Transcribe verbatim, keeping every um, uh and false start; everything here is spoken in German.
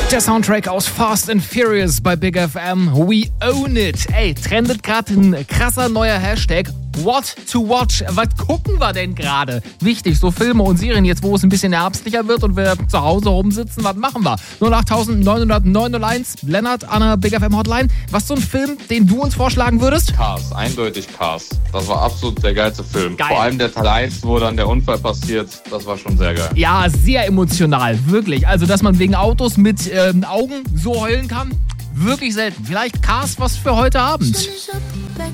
Der Soundtrack aus Fast and Furious bei Big F M. We own it. Ey, trendet gerade ein krasser neuer Hashtag. What to watch? Was gucken wir denn gerade? Wichtig, so Filme und Serien jetzt, wo es ein bisschen herbstlicher wird und wir zu Hause rumsitzen, was machen wir? null acht neun null neun null eins, Lennart an der Big F M Hotline. Was ist so ein Film, den du uns vorschlagen würdest? Cars, eindeutig Cars. Das war absolut der geilste Film. Geil. Vor allem der Teil eins, wo dann der Unfall passiert, das war schon sehr geil. Ja, sehr emotional, wirklich. Also, dass man wegen Autos mit ähm, Augen so heulen kann, wirklich selten. Vielleicht Cars was für heute Abend.